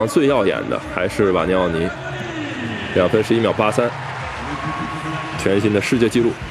最耀眼的还是瓦尼奥尼，2分11秒83，全新的世界纪录。